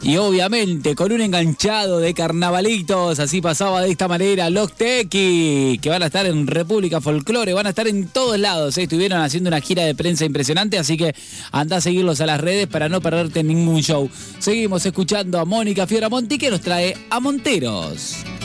Y obviamente con un enganchado de carnavalitos, así pasaba de esta manera Los Tequis, que van a estar en República Folclore, van a estar en todos lados, estuvieron haciendo una gira de prensa impresionante, así que anda a seguirlos a las redes para no perderte ningún show. Seguimos escuchando a Mónica Fioramonti, que nos trae a Monteros.